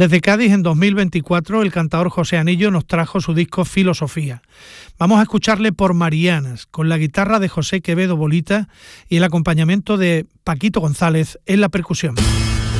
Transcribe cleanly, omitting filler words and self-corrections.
Desde Cádiz, en 2024, el cantador José Anillo nos trajo su disco Filosofía. Vamos a escucharle por Marianas, con la guitarra de José Quevedo Bolita y el acompañamiento de Paquito González en la percusión.